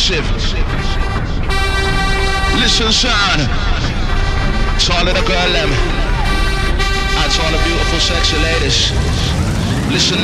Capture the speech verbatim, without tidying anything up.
massive. Listen, son. To all of the girl them. And to all the beautiful sexy ladies. Listen